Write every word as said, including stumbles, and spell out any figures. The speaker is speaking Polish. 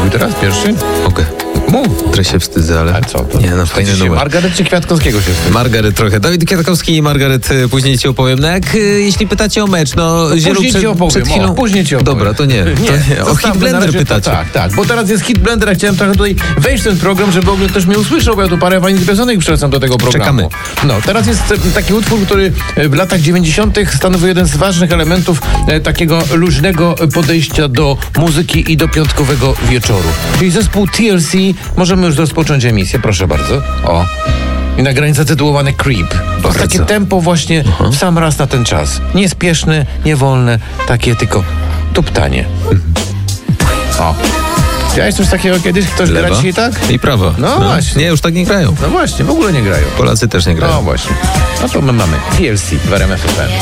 swój teraz, pierwszy? Mogę. Mów. Trochę się wstydzę, ale... Ale co? To Nie, no fajny się numer. Margaret czy Kwiatkowskiego się wstydzi? Margaret trochę. Dawid Kwiatkowski i Margaret y, później ci opowiem. No jak, y, jeśli pytacie o mecz, no... Zielu Później przed, ci opowiem, przed chwilą... o, później ci opowiem. Dobra, to nie. To nie. O zostawmy Hit na Blender razie, pytacie. To, tak, tak, bo teraz jest Hit Blender, a chciałem trochę tutaj wejść w ten program, żeby w ogóle ktoś mnie usłyszał, bo ja tu parę fajnych piosenek przerzucam do tego programu. Czekamy. No, teraz jest e, taki utwór, który e, w latach dziewięćdziesiątych stanowił jeden z ważnych elementów e, takiego luźnego podejścia do muzyki i do piątkowego wieczoru. Czyli zespół T L C, możemy już rozpocząć emisję, proszę bardzo. O. I nagranie zatytułowane Creep. To jest takie tempo właśnie w sam raz na ten czas. Niespieszne, niewolne, takie tylko tuptanie. O. Widziałeś coś takiego kiedyś? Ktoś gra Lewa dzisiaj tak? i prawa. No właśnie. Nie, już tak nie grają. No właśnie, w ogóle nie grają. Polacy też nie grają. No właśnie. No to my mamy T L C w R M F F M.